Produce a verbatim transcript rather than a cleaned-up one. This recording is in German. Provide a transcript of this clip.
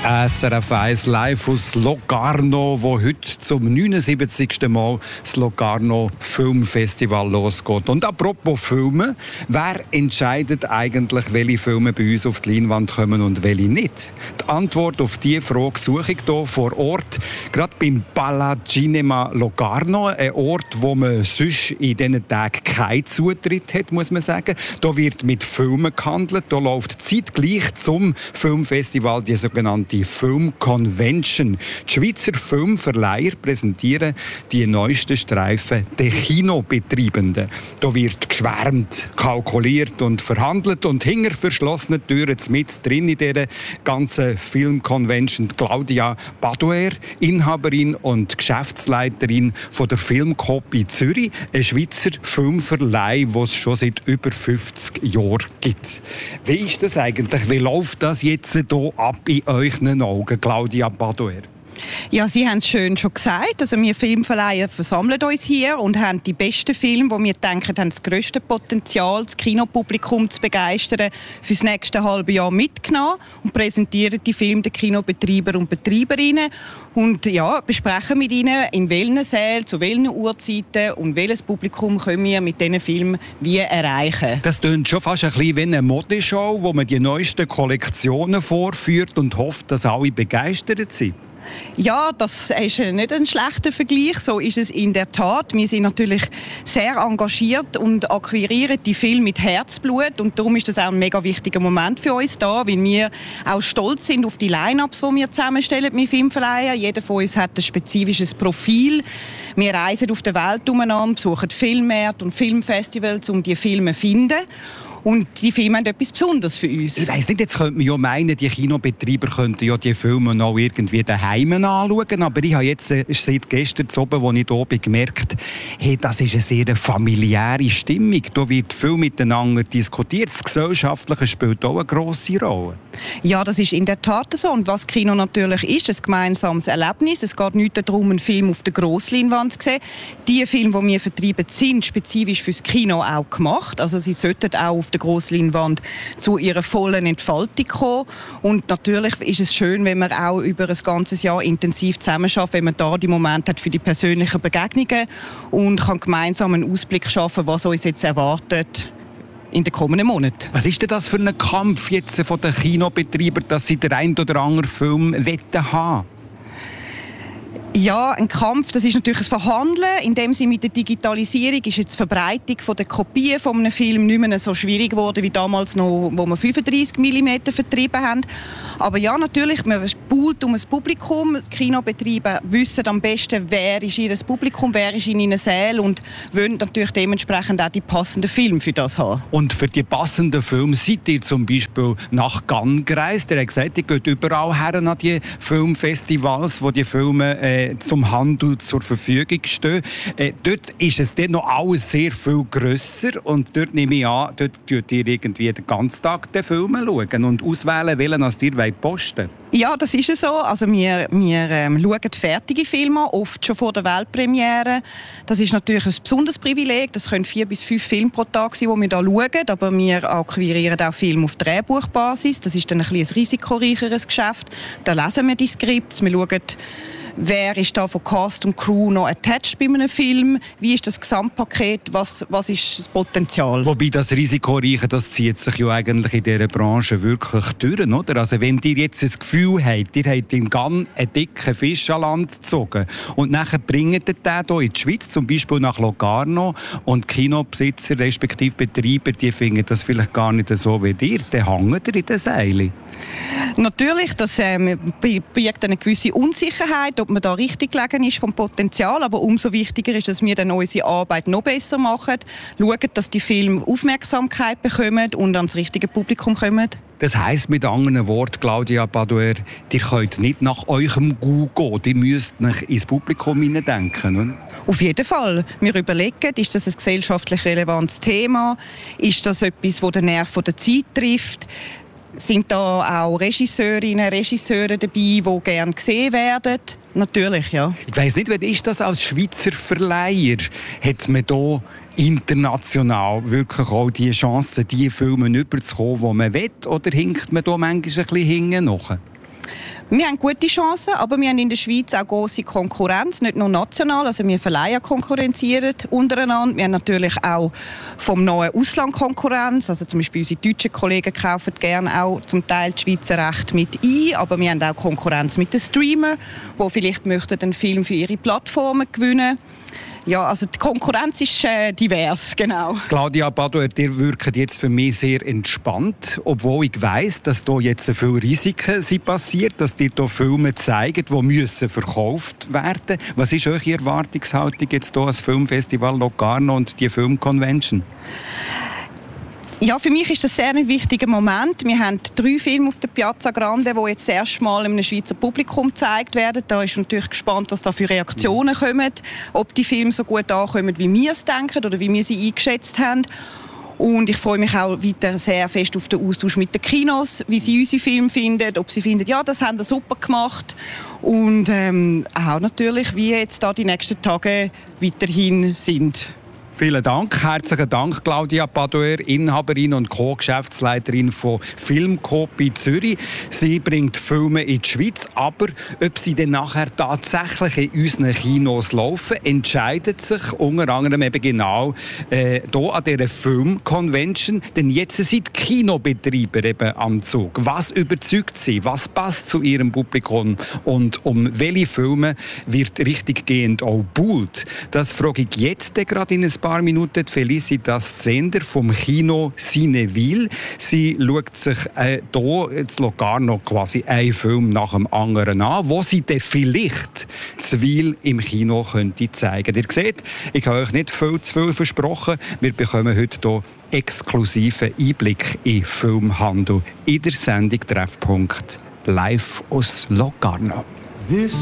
S R F eins live aus Locarno, wo heute zum neunundsiebzigsten Mal das Locarno Filmfestival losgeht. Und apropos Filme, wer entscheidet eigentlich, welche Filme bei uns auf die Leinwand kommen und welche nicht? Die Antwort auf diese Frage suche ich hier vor Ort, gerade beim Pala Cinema Locarno, ein Ort, wo man sonst in diesen Tagen keinen Zutritt hat, muss man sagen. Da wird mit Filmen gehandelt, da läuft zeitgleich zum Filmfestival die sogenannte die Film Convention. Die Schweizer Filmverleiher präsentieren die neuesten Streifen der Kinobetreibenden. Da wird geschwärmt, kalkuliert und verhandelt und hinter verschlossenen Türen mit drin in dieser ganzen Film Convention Claudia Badoer, Inhaberin und Geschäftsleiterin von der Filmcoop in Zürich, ein Schweizer Filmverleih, den es schon seit über fünfzig Jahren gibt. Wie ist das eigentlich? Wie läuft das jetzt hier ab in euch Augen, Claudia Badoer? Ja, Sie haben es schön schon gesagt. Also wir Filmverleiher versammeln uns hier und haben die besten Filme, die wir denken, haben das grösste Potenzial, das Kinopublikum zu begeistern, für das nächste halbe Jahr mitgenommen und präsentieren die Filme den Kinobetreiber und Betreiberinnen und ja, besprechen mit ihnen, in welchen Sälen, zu welchen Uhrzeiten und welches Publikum können wir mit diesen Filmen wie erreichen. Das klingt schon fast ein bisschen wie eine Modeshow, wo man die neuesten Kollektionen vorführt und hofft, dass alle begeistert sind. Ja, das ist nicht ein schlechter Vergleich. So ist es in der Tat. Wir sind natürlich sehr engagiert und akquirieren die Filme mit Herzblut. Und darum ist das auch ein mega wichtiger Moment für uns da, weil wir auch stolz sind auf die Line-Ups, die wir zusammenstellen mit Filmverleihern. Jeder von uns hat ein spezifisches Profil. Wir reisen auf der Welt umeinander, besuchen Filmmärkte und Filmfestivals, um die Filme zu finden. Und die Filme haben etwas Besonderes für uns. Ich weiss nicht, jetzt könnte man ja meinen, die Kinobetreiber könnten ja die Filme noch irgendwie daheim anschauen. Aber ich habe jetzt äh, seit gestern oben, als ich hier bin, gemerkt, hey, das ist eine sehr familiäre Stimmung. Da wird viel miteinander diskutiert. Das Gesellschaftliche spielt auch eine grosse Rolle. Ja, das ist in der Tat so. Und was Kino natürlich ist, ein gemeinsames Erlebnis. Es geht nicht darum, einen Film auf der Grossleinwand zu sehen. Die Filme, die wir vertreiben, sind spezifisch fürs Kino auch gemacht. Also sie sollten auch auf der Grossleinwand zu ihrer vollen Entfaltung kommen. Und natürlich ist es schön, wenn man auch über ein ganzes Jahr intensiv zusammenarbeitet, wenn man da die Momente hat für die persönlichen Begegnungen und kann gemeinsam einen Ausblick schaffen, was uns jetzt erwartet in den kommenden Monaten. Was ist denn das für ein Kampf jetzt von den Kinobetreibern, dass sie den einen oder anderen Film wetten haben? Ja, ein Kampf, das ist natürlich ein Verhandeln. In dem Sinne mit der Digitalisierung ist jetzt die Verbreitung von der Kopien von einem Film nicht mehr so schwierig geworden wie damals noch, wo wir fünfunddreissig Millimeter vertrieben haben. Aber ja, natürlich, man buhlt um ein Publikum. Die Kinobetreiber wissen am besten, wer ist ihr Publikum, wer ist in ihnen Säle und wollen natürlich dementsprechend auch die passenden Filme für das haben. Und für die passenden Filme seid ihr zum Beispiel nach Cannes gereist. Ihr habt gesagt, ihr geht überall her an die Filmfestivals, wo die Filme äh, zum Handel zur Verfügung stehen. Äh, dort ist es dann noch alles sehr viel grösser und dort nehme ich an, dort schaut ihr irgendwie den ganzen Tag den Film schauen und auswählen, welchen als ihr posten wollt. Ja, das ist so. Also wir, wir ähm, schauen fertige Filme an, oft schon vor der Weltpremiere. Das ist natürlich ein besonderes Privileg. Das können vier bis fünf Filme pro Tag sein, die wir hier schauen. Aber wir akquirieren auch Filme auf Drehbuchbasis. Das ist dann ein, ein risikoreicheres Geschäft. Da lesen wir die Skripts, wir schauen, wer ist da von Cast und Crew noch attached bei einem Film? Wie ist das Gesamtpaket? Was, was ist das Potenzial? Wobei das Risikoreiche, das zieht sich ja eigentlich in dieser Branche wirklich durch, oder? Also wenn ihr jetzt das Gefühl habt, ihr habt in Cannes einen dicken Fisch an Land gezogen und nachher bringt ihr den hier in die Schweiz, zum Beispiel nach Locarno, und Kinobesitzer respektive Betreiber, die finden das vielleicht gar nicht so wie ihr, dann hängt ihr in den Seilen. Natürlich, das ähm, birgt eine gewisse Unsicherheit, ob man da richtig gelegen ist vom Potenzial, aber umso wichtiger ist, dass wir dann unsere Arbeit noch besser machen, schauen, dass die Filme Aufmerksamkeit bekommen und ans richtige Publikum kommen. Das heisst mit anderen Worten, Claudia Badoer, ihr könnt nicht nach eurem Gu gehen, ihr müsst nicht ins Publikum hineindenken, oder? Auf jeden Fall. Wir überlegen, ist das ein gesellschaftlich relevantes Thema? Ist das etwas, das den Nerv der Zeit trifft? Sind da auch Regisseurinnen, Regisseure dabei, die gerne gesehen werden? Natürlich, ja. Ich weiss nicht, wie ist das als Schweizer Verleiher? Hat man hier international wirklich auch die Chance, die Filme überzukommen, die man will? Oder hinkt man da manchmal ein bisschen hinten nach? Wir haben gute Chancen, aber wir haben in der Schweiz auch grosse Konkurrenz, nicht nur national, also wir Verleiher konkurrenzieren untereinander. Wir haben natürlich auch vom neuen Ausland Konkurrenz, also zum Beispiel unsere deutschen Kollegen kaufen gerne auch zum Teil das Schweizer Recht mit ein, aber wir haben auch Konkurrenz mit den Streamern, die vielleicht möchten einen Film für ihre Plattformen gewinnen. Ja, also die Konkurrenz ist äh, divers, genau. Claudia Badoer, ihr wirkt jetzt für mich sehr entspannt, obwohl ich weiss, dass hier jetzt viele Risiken sind passiert, dass ihr hier Filme zeigen, die müssen verkauft werden. Was ist eure Erwartungshaltung jetzt hier als Filmfestival Locarno und die Filmconvention? Ja, für mich ist das sehr ein wichtiger Moment. Wir haben drei Filme auf der Piazza Grande, die jetzt das erste Mal einem Schweizer Publikum gezeigt werden. Da ist natürlich gespannt, was da für Reaktionen kommen, ob die Filme so gut ankommen, wie wir es denken oder wie wir sie eingeschätzt haben. Und ich freue mich auch weiter sehr fest auf den Austausch mit den Kinos, wie sie unsere Filme finden, ob sie finden, ja, das haben sie super gemacht. Und ähm, auch natürlich, wie jetzt da die nächsten Tage weiterhin sind. Vielen Dank. Herzlichen Dank, Claudia Badoer, Inhaberin und Co-Geschäftsleiterin von Filmcoop in Zürich. Sie bringt Filme in die Schweiz, aber ob sie dann nachher tatsächlich in unseren Kinos laufen, entscheidet sich unter anderem eben genau äh, hier an dieser Filmconvention. Denn jetzt sind die Kinobetreiber eben am Zug. Was überzeugt sie? Was passt zu ihrem Publikum? Und um welche Filme wird richtiggehend auch buhlt? Das frage ich jetzt gerade in ein paar Minuten Felicitas Zender vom Kino Cineville. Sie schaut sich äh, hier in Locarno quasi einen Film nach dem anderen an, wo sie dann vielleicht Zwil im Kino könnte zeigen. Ihr seht, ich habe euch nicht viel zu viel versprochen. Wir bekommen heute hier exklusiven Einblick in den Filmhandel in der Sendung Treffpunkt live aus Locarno. This